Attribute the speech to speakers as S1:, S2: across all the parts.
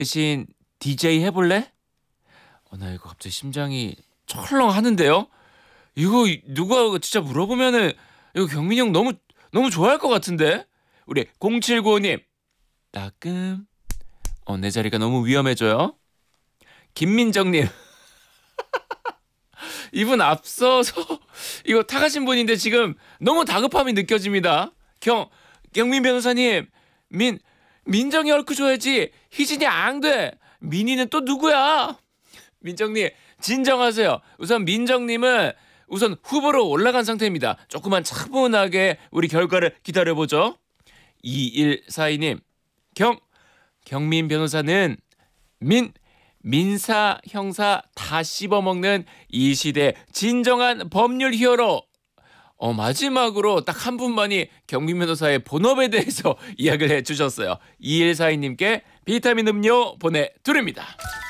S1: 대신 DJ 해볼래? 나 이거 갑자기 심장이 철렁하는데요. 이거 누가 진짜 물어보면은 이거 경민이 형 너무 좋아할 것 같은데. 우리 0795님 따끔. 내 자리가 너무 위험해져요. 김민정님 이분 앞서서 이거 타가신 분인데 지금 너무 다급함이 느껴집니다. 경민 변호사님, 민정이 헐크 줘야지. 희진이 안 돼. 민희는 또 누구야? 민정님 진정하세요. 우선 민정님은 우선 후보로 올라간 상태입니다. 조금만 차분하게 우리 결과를 기다려보죠. 2142님 경민 변호사는 민사 형사 다 씹어먹는 이 시대 진정한 법률 히어로. 마지막으로 딱 한 분만이 경민 변호사의 본업에 대해서 이야기를 해주셨어요. 2142님께 비타민 음료 보내드립니다.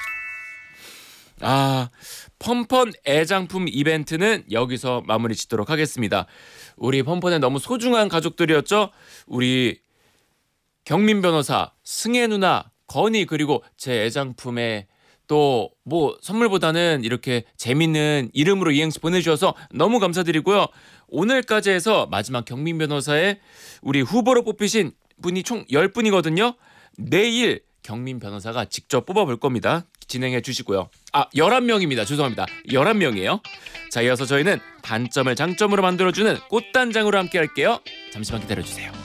S1: 펀펀 애장품 이벤트는 여기서 마무리 짓도록 하겠습니다. 우리 펀펀의 너무 소중한 가족들이었죠. 우리 경민 변호사, 승혜 누나, 건희, 그리고 제 애장품에 또 뭐 선물보다는 이렇게 재밌는 이름으로 이행시 보내주셔서 너무 감사드리고요. 오늘까지 해서 마지막 경민 변호사의 우리 후보로 뽑히신 분이 총 10분이거든요. 내일 경민 변호사가 직접 뽑아볼 겁니다. 진행해 주시고요. 11명입니다. 죄송합니다. 11명이에요. 자, 이어서 저희는 단점을 장점으로 만들어주는 꽃단장으로 함께 할게요. 잠시만 기다려주세요.